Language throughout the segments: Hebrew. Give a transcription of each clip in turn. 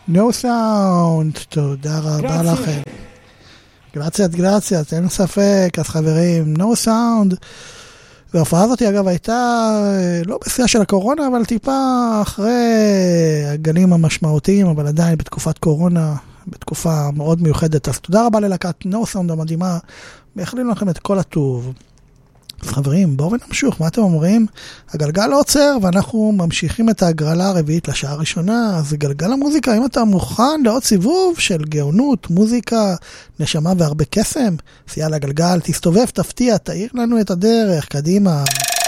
No Sound, תודה רבה לכם. גרציית, אין ספק. אז חברים, No Sound, וההופעה הזאת אגב הייתה לא בשיאה של הקורונה, אבל טיפה אחרי הגלים המשמעותיים, אבל עדיין בתקופת קורונה, בתקופה מאוד מיוחדת. אז תודה רבה ללהקת No Sound המדהימה, מאחלים לכם את כל הטוב. אז חברים, בואו ונמשיך, מה אתם אומרים? הגלגל לא עוצר, ואנחנו ממשיכים את ההגרלה הרביעית לשעה הראשונה. אז גלגל המוזיקה, אם אתה מוכן לעוד סיבוב של גאונות, מוזיקה, נשמה והרבה קסם, סייע לגלגל, תסתובב, תפתיע, תאיר לנו את הדרך, קדימה.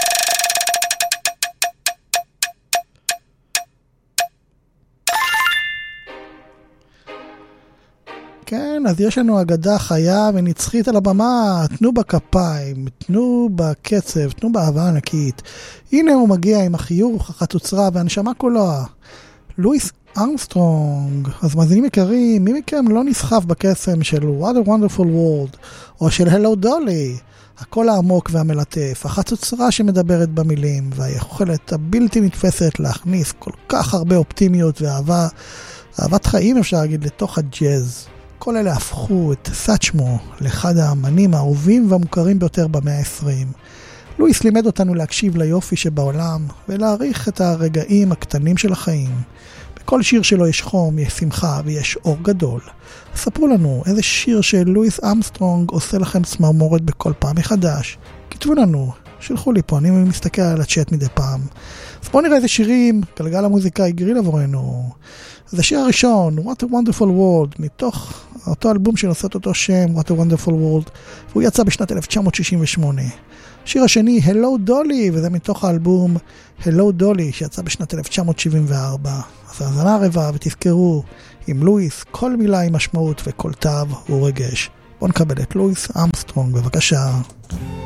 כן, אז יש לנו אגדה חיה ונצחית על הבמה, תנו בכפיים, תנו בקצב, תנו באהבה ענקית. הנה הוא מגיע עם החיוך, החצוצרה והנשמה כולה. לואיס ארמסטרונג. אז מאזינים יקרים, מי מכם לא נסחף בקסם של What a Wonderful World, או של Hello Dolly, הקול העמוק והמלטף, החצוצרה שמדברת במילים, והיכולת הבלתי נתפסת להכניס כל כך הרבה אופטימיות ואהבה, אהבת חיים אפשר להגיד, לתוך הג'אז. כל אלה הפכו את סאצ'מו לאחד האמנים האהובים והמוכרים ביותר במאה ה-20. לואיס לימד אותנו להקשיב ליופי שבעולם ולהעריך את הרגעים הקטנים של החיים. בכל שיר שלו יש חום, יש שמחה ויש אור גדול. ספרו לנו איזה שיר של לואיס ארמסטרונג עושה לכם צמרמורת בכל פעם מחדש. כתבו לנו, שלחו לי פה, אני מסתכל על הצ'אט מדי פעם. אז בואו נראה איזה שירים גלגל המוזיקה הגריל עבורנו. אז השיר הראשון, What a Wonderful World, מתוך אותו אלבום שנושא אותו שם, What a Wonderful World, והוא יצא בשנת 1968. השיר השני, Hello Dolly, וזה מתוך האלבום Hello Dolly, שיצא בשנת 1974. אז האזנה רבה, ותזכרו, עם לואיס, כל מילה עם משמעות וכל תו הוא רגש. בואו נקבל את לואיס ארמסטרונג, בבקשה.